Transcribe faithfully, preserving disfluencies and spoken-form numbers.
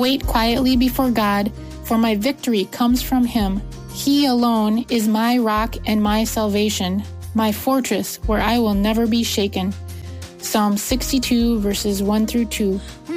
wait quietly before God, for my victory comes from Him. He alone is my rock and my salvation, my fortress where I will never be shaken. Psalm sixty-two, verses one through two.